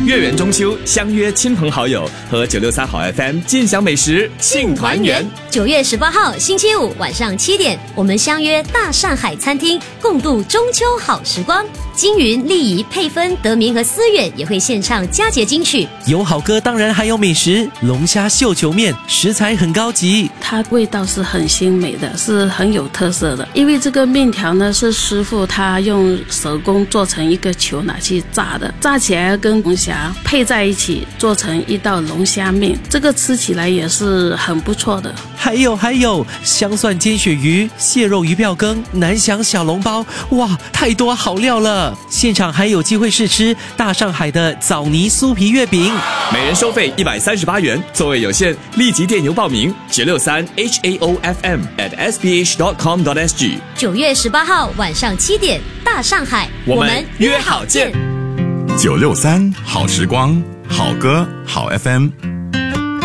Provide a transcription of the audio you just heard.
月圆中秋，相约亲朋好友和963好 FM 尽享美食庆团圆。 9月18号星期五晚上7点，我们相约大上海餐厅，共度中秋好时光。金云、丽仪、佩芬、德明和思远也会献唱佳节金曲。 有好歌，当然还有美食，龙虾绣球面，食材很高级， 它味道是很鲜美的，是很有特色的。因为这个面条呢，是师傅他用手工做成一个球拿去炸的，炸起来跟龙虾配在一起，做成一道龙虾面，这个吃起来也是很不错的。 还有香蒜煎鳕鱼、蟹肉鱼吊羹、南翔小笼包，哇，太多好料了！现场还有机会试吃大上海的枣泥酥皮月饼， 每人收费138元，座位有限，立即电邮报名963 HAOFM@sbh.com.sg。 9月18号晚上7点，大上海， 我们约好见。 963好时光，好歌好 FM。